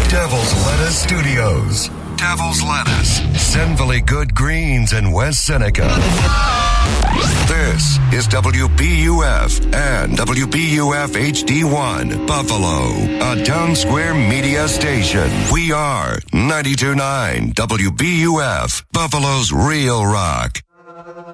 Devil's Lettuce Studios. Devil's Lettuce, Senville Good Greens in West Seneca. This is WBUF and WBUF HD1, Buffalo, a Town Square media station. We are 92.9 WBUF, Buffalo's Real Rock.